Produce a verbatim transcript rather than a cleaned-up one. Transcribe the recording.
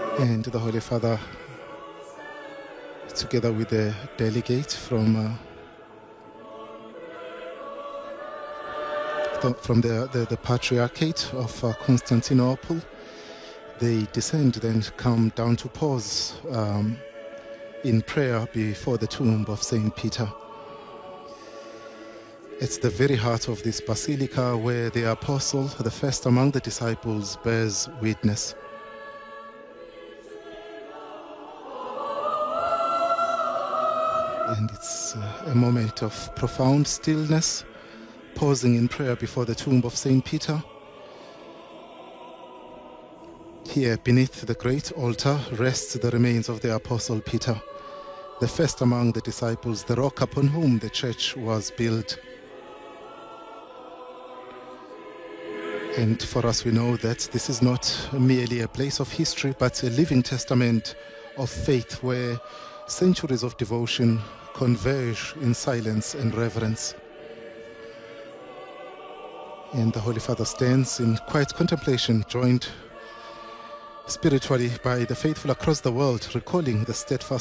And the Holy Father, together with the delegate from uh, the, from the, the, the Patriarchate of uh, Constantinople, they descend then come down to pause um, in prayer before the tomb of Saint Peter. It's the very heart of this basilica where the apostle, the first among the disciples, bears witness. And it's uh, a moment of profound stillness, pausing in prayer before the tomb of Saint Peter. Here, beneath the great altar, rests the remains of the Apostle Peter, the first among the disciples, the rock upon whom the church was built. And for us, we know that this is not merely a place of history, but a living testament of faith where centuries of devotion converge in silence and reverence. And the Holy Father stands in quiet contemplation, joined spiritually by the faithful across the world, recalling the steadfast